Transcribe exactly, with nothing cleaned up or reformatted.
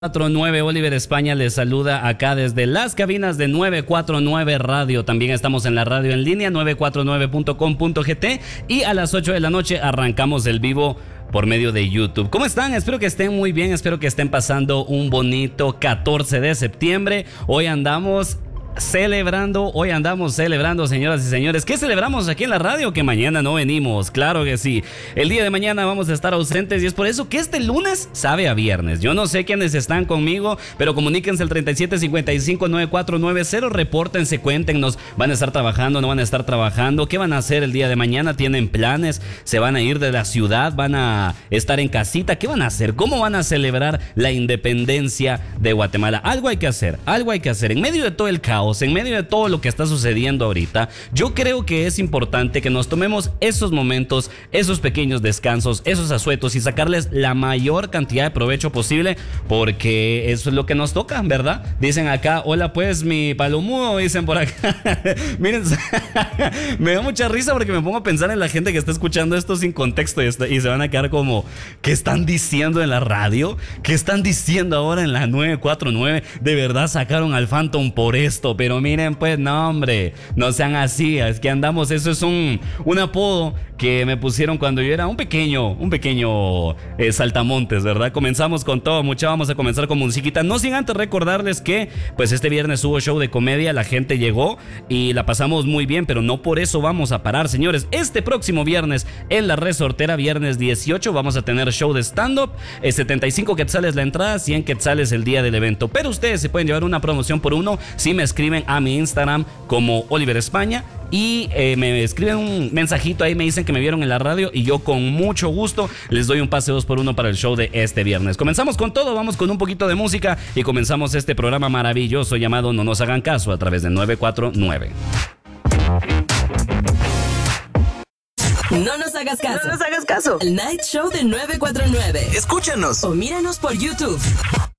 cuatro nueve Oliver España les saluda acá desde las cabinas de nueve cuatro nueve Radio. También estamos en la radio en línea nueve cuatro nueve punto com punto gt y a las ocho de la noche arrancamos el vivo por medio de YouTube. ¿Cómo están? Espero que estén muy bien, espero que estén pasando un bonito catorce de septiembre. Hoy andamos celebrando, hoy andamos celebrando, señoras y señores. ¿Qué celebramos aquí en la radio? Que mañana no venimos, claro que sí. El día de mañana vamos a estar ausentes y es por eso que este lunes sabe a viernes. Yo no sé quiénes están conmigo, pero comuníquense al treinta y siete cincuenta y cinco noventa y cuatro noventa, repórtense, cuéntenos, van a estar trabajando, no van a estar trabajando, qué van a hacer el día de mañana, tienen planes, se van a ir de la ciudad, van a estar en casita, ¿qué van a hacer? ¿Cómo van a celebrar la independencia de Guatemala? Algo hay que hacer, algo hay que hacer. En medio de todo el caos, en medio de todo lo que está sucediendo ahorita, yo creo que es importante que nos tomemos esos momentos, esos pequeños descansos, esos asuetos y sacarles la mayor cantidad de provecho posible, porque eso es lo que nos toca, ¿verdad? Dicen acá, hola pues mi palomudo, dicen por acá. Miren, me da mucha risa porque me pongo a pensar en la gente que está escuchando esto sin contexto y, está, y se van a quedar como, ¿qué están diciendo en la radio? ¿Qué están diciendo ahora en la nueve cuatro nueve? ¿De verdad sacaron al Phantom por esto? Pero miren, pues no, hombre, no sean así, es que andamos, eso es un, un apodo que me pusieron cuando yo era un pequeño, un pequeño eh, saltamontes, ¿verdad? Comenzamos con todo, mucha, vamos a comenzar con musiquita, no sin antes recordarles que pues este viernes hubo show de comedia, la gente llegó y la pasamos muy bien, pero no por eso vamos a parar, señores. Este próximo viernes en La Resortera, viernes dieciocho, vamos a tener show de stand-up, eh, setenta y cinco quetzales la entrada, cien quetzales el día del evento, pero ustedes se pueden llevar una promoción por uno si me escriben a mi Instagram como Oliver España y eh, me escriben un mensajito ahí, me dicen que me vieron en la radio y yo con mucho gusto les doy un pase dos por uno para el show de este viernes. Comenzamos con todo, vamos con un poquito de música y comenzamos este programa maravilloso llamado No Nos Hagan Caso a través de nueve cuatro nueve. No nos hagas caso. No nos hagas caso. El Night Show de nueve cuatro nueve. Escúchanos O míranos por YouTube.